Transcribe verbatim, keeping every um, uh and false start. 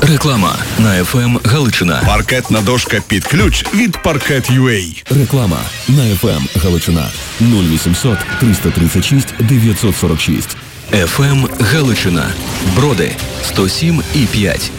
Реклама на еф ем Галичина. Паркетна дошка під ключ від Parquet.ua. Реклама на еф ем Галичина. нуль вісімсот триста тридцять шість дев'ятсот сорок шість. еф ем Галичина. Броди сто сім і п'ять.